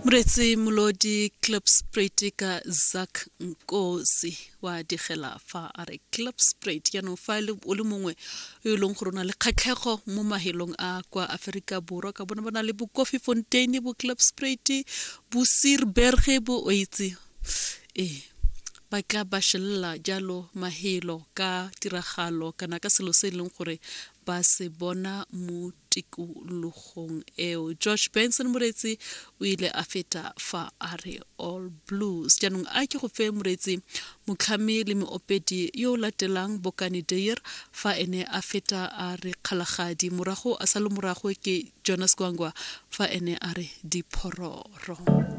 Mretsi Mulodi Klipspruit ka Zak Nkosi wa digela fa a re Klipspruit ya no file o le mongwe yo leng go rona le kgatlhego mo mahelong a kwa Afrika Borwa ka bona bana le bo Coffee Fontaine bo Klipspruit bo Sierberge bo oitse ba tla ba shella jalo mahelo ka tiragalo kana ka selo se leng gore ba se bona mo tikologong eo. Josh Benson Moretsi o ile a feta fa a re All Blues jaanong a ke go fe Moretsi motlhami le meopedi yo latelang Bokani Deir fa ene a feta a re Kgalagadi morago a salo morago ke Jonas Gwangwa fa ene a re Diphororo.